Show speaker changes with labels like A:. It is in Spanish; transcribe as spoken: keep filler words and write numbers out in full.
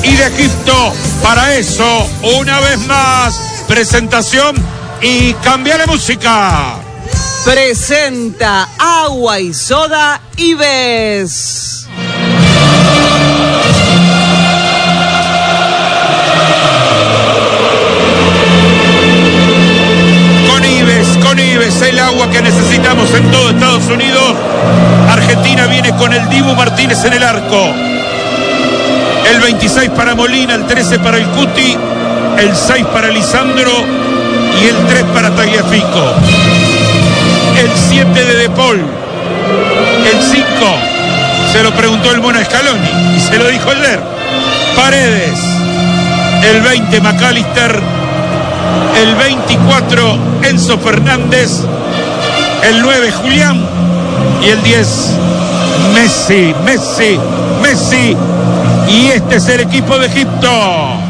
A: y de Egipto. Para eso, una vez más, presentación y cambia la música.
B: Presenta Agua y Soda Ives.
A: Con Ives, con Ives, el agua que necesitamos en todo Estados Unidos. Argentina viene con el Dibu Martínez en el arco. El veintiséis para Molina, el trece para el Cuti, el seis para Lisandro y el tres para Tagliafico. El siete de De Paul, el cinco se lo preguntó el Mono Scaloni y se lo dijo ayer, Paredes, el veinte McAllister, el veinticuatro Enzo Fernández, el nueve Julián y el diez Messi, Messi, Messi, y este es el equipo de Egipto.